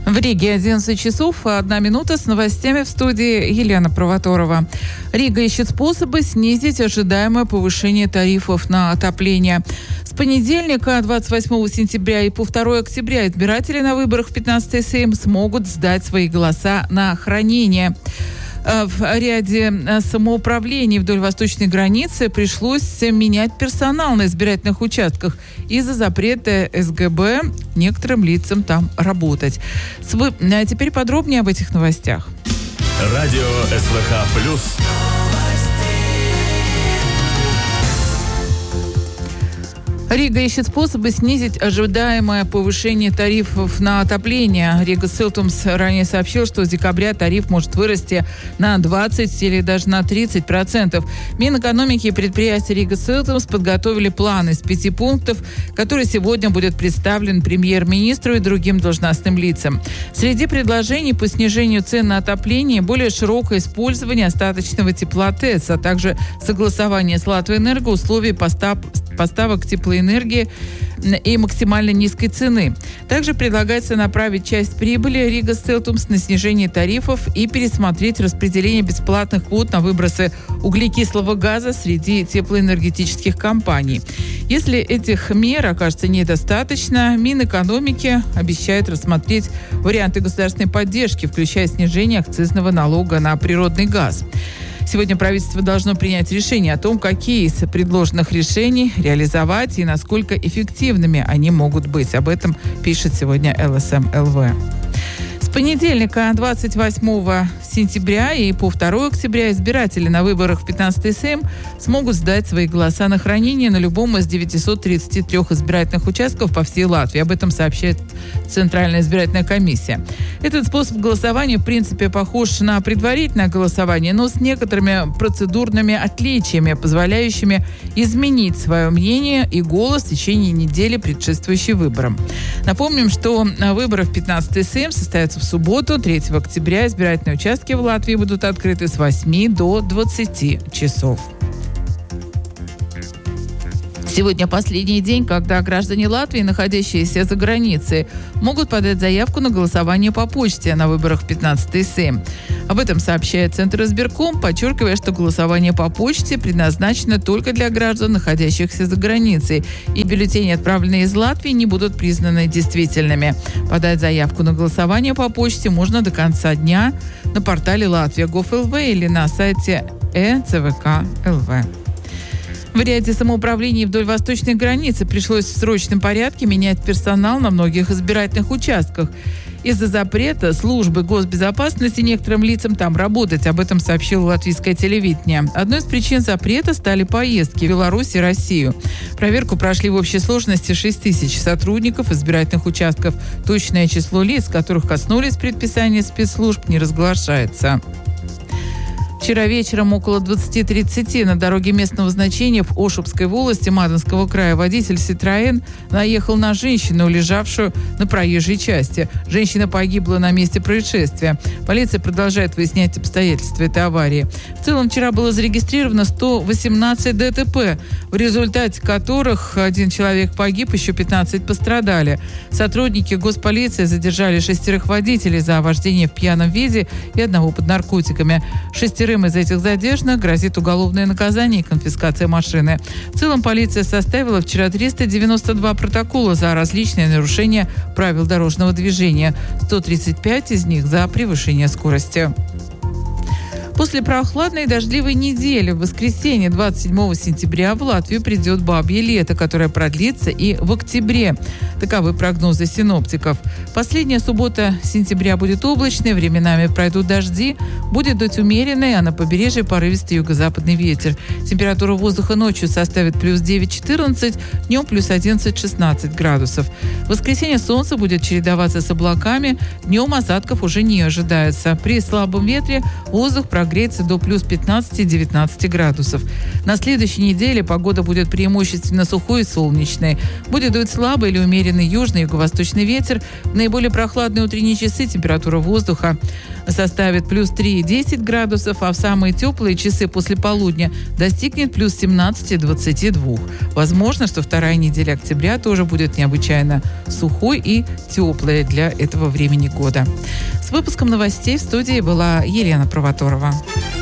В Риге 11 часов 1 минута с новостями в студии Елена Провоторова. Рига ищет способы снизить ожидаемое повышение тарифов на отопление. С понедельника, 28 сентября и по 2 октября избиратели на выборах в 15-й Сейм смогут сдать свои голоса на хранение. В ряде самоуправлений вдоль восточной границы пришлось менять персонал на избирательных участках из-за запрета СГБ некоторым лицам там работать. Теперь подробнее об этих новостях. Радио СВХ+. Рига ищет способы снизить ожидаемое повышение тарифов на отопление. Рига Силтумс ранее сообщил, что с декабря тариф может вырасти на 20 или даже на 30%. Минэкономики и предприятия Рига Силтумс подготовили план из 5 пунктов, который сегодня будет представлен премьер-министру и другим должностным лицам. Среди предложений по снижению цен на отопление более широкое использование остаточного тепла ТЭЦ, а также согласование с Латвийэнерго условий поставок теплоэнергии и максимально низкой цены. Также предлагается направить часть прибыли Рига Силтумс на снижение тарифов и пересмотреть распределение бесплатных квот на выбросы углекислого газа среди теплоэнергетических компаний. Если этих мер окажется недостаточно, Минэкономики обещает рассмотреть варианты государственной поддержки, включая снижение акцизного налога на природный газ. Сегодня правительство должно принять решение о том, какие из предложенных решений реализовать и насколько эффективными они могут быть. Об этом пишет сегодня ЛСМ-ЛВ. С понедельника, 28 сентября и по 2 октября избиратели на выборах в 15-й Сейм смогут сдать свои голоса на хранение на любом из 933 избирательных участков по всей Латвии. Об этом сообщает Центральная избирательная комиссия. Этот способ голосования, в принципе, похож на предварительное голосование, но с некоторыми процедурными отличиями, позволяющими изменить свое мнение и голос в течение недели, предшествующей выборам. Напомним, что выборы в 15-й Сейм состоятся в субботу, 3 октября. Избирательные участки в Латвии будут открыты с 8 до 20 часов. Сегодня последний день, когда граждане Латвии, находящиеся за границей, могут подать заявку на голосование по почте на выборах в 15-й Сейм. Об этом сообщает Центр избирком, подчеркивая, что голосование по почте предназначено только для граждан, находящихся за границей, и бюллетени, отправленные из Латвии, не будут признаны действительными. Подать заявку на голосование по почте можно до конца дня на портале Latvia.gov.lv или на сайте ЦВК.ЛВ. В ряде самоуправлений вдоль восточной границы пришлось в срочном порядке менять персонал на многих избирательных участках. Из-за запрета службы госбезопасности некоторым лицам там работать. Об этом сообщило латвийское телевидение. Одной из причин запрета стали поездки в Беларусь и Россию. Проверку прошли в общей сложности 6 тысяч сотрудников избирательных участков. Точное число лиц, которых коснулись предписания спецслужб, не разглашается. Вчера вечером около 20:30 на дороге местного значения в Ошупской волости Мадонского края водитель «Ситроен» наехал на женщину, лежавшую на проезжей части. Женщина погибла на месте происшествия. Полиция продолжает выяснять обстоятельства этой аварии. В целом вчера было зарегистрировано 118 ДТП, в результате которых 1 человек погиб, еще 15 пострадали. Сотрудники госполиции задержали 6 водителей за вождение в пьяном виде и 1 под наркотиками. 6 из этих задержанных грозит уголовное наказание и конфискация машины. В целом полиция составила вчера 392 протокола за различные нарушения правил дорожного движения. 135 из них за превышение скорости. После прохладной и дождливой недели в воскресенье 27 сентября в Латвию придет бабье лето, которое продлится и в октябре. Таковы прогнозы синоптиков. Последняя суббота сентября будет облачной, временами пройдут дожди, будет дуть умеренный, а на побережье порывистый юго-западный ветер. Температура воздуха ночью составит плюс 9-14, днем плюс 11-16 градусов. В воскресенье солнце будет чередоваться с облаками, днем осадков уже не ожидается. При слабом ветре воздух прогнозируется прогреется до плюс 15-19 градусов. На следующей неделе погода будет преимущественно сухой и солнечной. Будет дуть слабый или умеренный южный и юго-восточный ветер. В наиболее прохладные утренние часы температура воздуха составит плюс 3-10 градусов, а в самые теплые часы после полудня достигнет плюс 17-22. Возможно, что вторая неделя октября тоже будет необычайно сухой и теплой для этого времени года. С выпуском новостей в студии была Елена Провоторова.